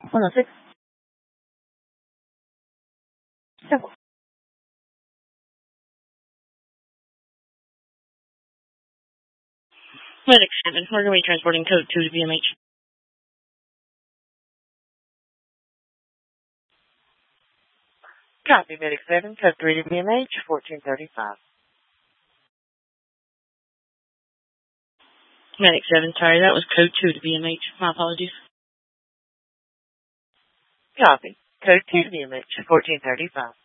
106. Simple. Medic 7, we're going to be transporting code 2 to BMH. Copy, Medic 7, code 3 to BMH, 1435. Medic 7, sorry, that was code 2 to BMH. My apologies. Copy, code 2 to BMH, 1435.